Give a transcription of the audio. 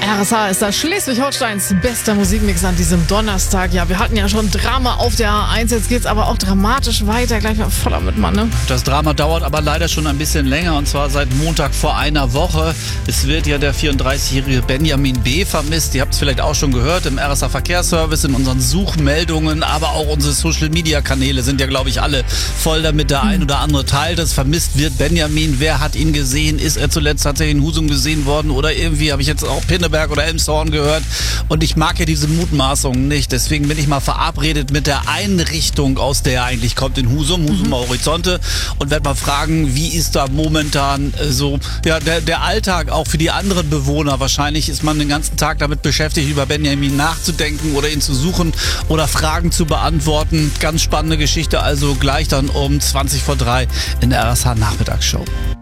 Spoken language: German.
RSH ist das Schleswig-Holsteins bester Musikmix an diesem Donnerstag. Ja, wir hatten ja schon Drama auf der A1, jetzt geht's aber auch dramatisch weiter. Gleich mal voller mit Mann, ne? Das Drama dauert aber leider schon ein bisschen länger, und zwar seit Montag vor einer Woche. Es wird ja der 34-jährige Benjamin B. vermisst. Ihr habt es vielleicht auch schon gehört im RSH-Verkehrsservice, in unseren Suchmeldungen, aber auch unsere Social-Media-Kanäle sind ja, glaube ich, alle voll damit. Der ein oder andere teilt es. Vermisst wird Benjamin. Wer hat ihn gesehen? Ist er zuletzt tatsächlich in Husum gesehen worden? Oder irgendwie habe ich jetzt auch Pinneberg oder Elmshorn gehört? Und ich mag ja diese Mutmaßungen nicht. Deswegen bin ich mal verabredet mit der Einrichtung, aus der er eigentlich kommt, in Husum, Husumer Horizonte, und werde mal fragen, wie ist da momentan so der Alltag auch für die anderen Bewohner. Wahrscheinlich ist man den ganzen Tag damit beschäftigt, über Benjamin nachzudenken oder ihn zu suchen oder Fragen zu beantworten. Ganz spannende Geschichte, also gleich dann um 20 vor 3 in der RSH Nachmittagsshow.